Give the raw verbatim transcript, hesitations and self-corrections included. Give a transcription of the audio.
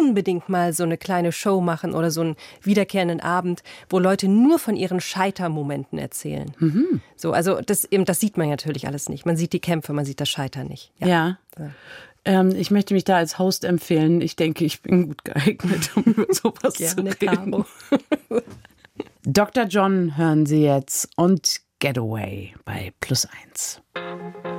unbedingt mal so eine kleine Show machen oder so einen wiederkehrenden Abend, wo Leute nur von ihren Scheitermomenten erzählen. Mhm. So, also das, eben, das sieht man natürlich alles nicht. Man sieht die Kämpfe, man sieht das Scheitern nicht. Ja. ja. ja. Ähm, ich möchte mich da als Host empfehlen. Ich denke, ich bin gut geeignet, um über sowas Gerne, zu reden. Caro. Doktor John hören Sie jetzt und Getaway bei Plus eins.